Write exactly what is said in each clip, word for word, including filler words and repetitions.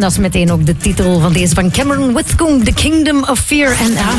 dat is meteen ook de titel van deze van Cameron Whitcomb, The Kingdom of Fear. En ja...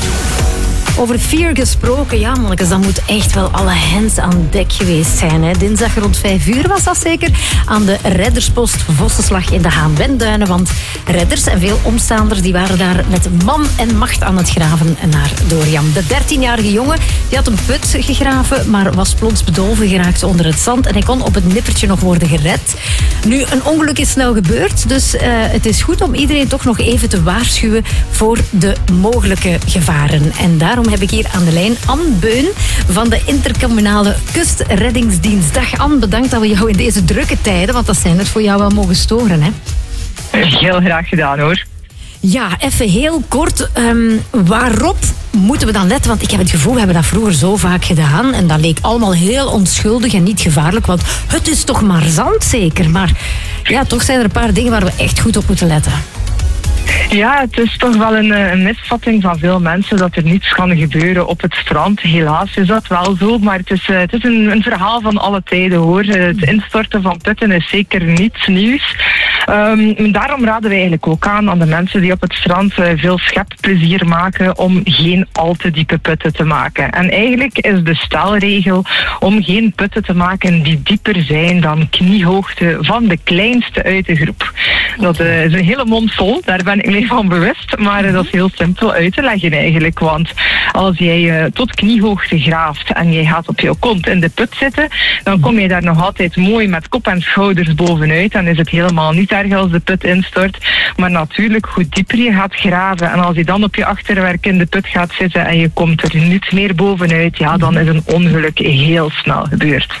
Over Fear gesproken, ja mannetjes, dan moet echt wel alle hens aan dek geweest zijn. Hè. Dinsdag rond vijf uur was dat zeker aan de redderspost Vossenslag in de Haan-Wenduinen. Want redders en veel omstaanders die waren daar met man en macht aan het graven naar Dorian. De dertienjarige jongen die had een put gegraven, maar was plots bedolven geraakt onder het zand. En hij kon op het nippertje nog worden gered. Nu, een ongeluk is snel gebeurd, dus uh, het is goed om iedereen toch nog even te waarschuwen voor de mogelijke gevaren. En daarom heb ik hier aan de lijn Anne Beun van de Intercommunale Kustreddingsdienst. Dag Anne, bedankt dat we jou in deze drukke tijden, want dat zijn het voor jou wel mogen storen, hè? Heel graag gedaan, hoor. Ja, even heel kort. Um, waarop moeten we dan letten? Want ik heb het gevoel, we hebben dat vroeger zo vaak gedaan en dat leek allemaal heel onschuldig en niet gevaarlijk, want het is toch maar zand zeker. Maar ja, toch zijn er een paar dingen waar we echt goed op moeten letten. Ja, het is toch wel een, een misvatting van veel mensen dat er niets kan gebeuren op het strand. Helaas is dat wel zo, maar het is, het is een, een verhaal van alle tijden, hoor. Het instorten van putten is zeker niets nieuws. Um, daarom raden wij eigenlijk ook aan aan de mensen die op het strand uh, veel schepplezier maken om geen al te diepe putten te maken. En eigenlijk is de stelregel om geen putten te maken die dieper zijn dan kniehoogte van de kleinste uit de groep. Dat uh, is een hele mond vol, daar ben ik me van bewust, maar uh, dat is heel simpel uit te leggen eigenlijk. Want als jij uh, tot kniehoogte graaft en jij gaat op jouw kont in de put zitten, dan kom je daar nog altijd mooi met kop en schouders bovenuit. Dan is het helemaal niet erg als de put instort. Maar natuurlijk, hoe dieper je gaat graven en als je dan op je achterwerk in de put gaat zitten en je komt er niet meer bovenuit, ja, dan is een ongeluk heel snel gebeurd.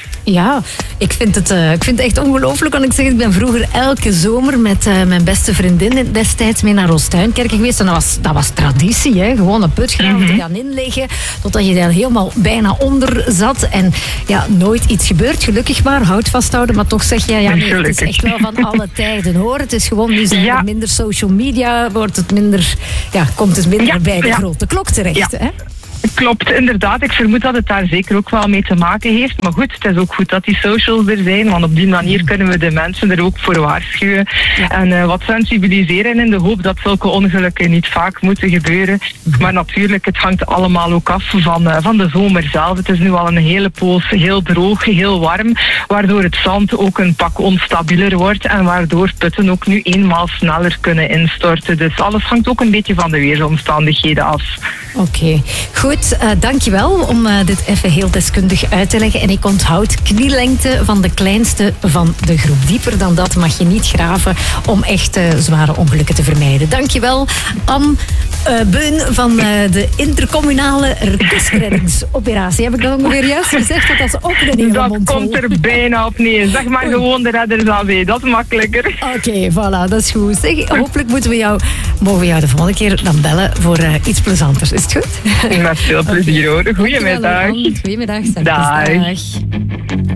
Ja, ik vind het, uh, ik vind het echt ongelooflijk. Want ik zeg, ik ben vroeger elke zomer met uh, mijn beste vriendin destijds mee naar Roostuinkerke geweest. En dat was, dat was traditie, hè? Gewoon een put graven, mm-hmm. te gaan inleggen. Totdat je daar helemaal bijna onder zat. En ja, nooit iets gebeurd. Gelukkig maar, hout vasthouden. Maar toch zeg je, ja, nee, het is echt wel van alle tijden, hoor. Het is gewoon, nu zijn er ja. minder social media. Wordt het minder, ja, komt het minder ja, bij de ja. grote klok terecht, ja. hè? Klopt, inderdaad. Ik vermoed dat het daar zeker ook wel mee te maken heeft. Maar goed, het is ook goed dat die socials er zijn, want op die manier kunnen we de mensen er ook voor waarschuwen. Ja. En uh, wat sensibiliseren in de hoop dat zulke ongelukken niet vaak moeten gebeuren. Maar natuurlijk, het hangt allemaal ook af van, uh, van de zomer zelf. Het is nu al een hele poos heel droog, heel warm, waardoor het zand ook een pak onstabieler wordt en waardoor putten ook nu eenmaal sneller kunnen instorten. Dus alles hangt ook een beetje van de weersomstandigheden af. Oké, okay. Goed, uh, dankjewel om uh, dit even heel deskundig uit te leggen. En ik onthoud knielengte van de kleinste van de groep. Dieper dan dat mag je niet graven om echt uh, zware ongelukken te vermijden. Dankjewel, Anne uh, Beun van uh, de Intercommunale Kustreddingsoperatie. Heb ik dat ongeveer juist gezegd? Dat is ook een hele Dat mondvol. komt er bijna op neer. Zeg maar Oei. gewoon de redders aan wee. Dat is makkelijker. Oké, okay, voilà, dat is goed. Zeg, hopelijk moeten we jou, mogen we jou de volgende keer dan bellen voor uh, iets plezanters. Is het goed? Met veel plezier, hoor. Goedemiddag. Goedemiddag. Dag.